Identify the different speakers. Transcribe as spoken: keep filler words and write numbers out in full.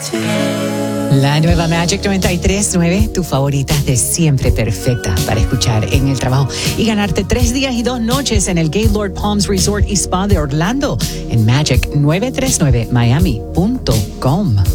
Speaker 1: La nueva Magic noventa y tres punto nueve, tu favorita de siempre, perfecta para escuchar en el trabajo y ganarte tres días y dos noches en el Gaylord Palms Resort y Spa de Orlando en magic nueve tres nueve miami punto com.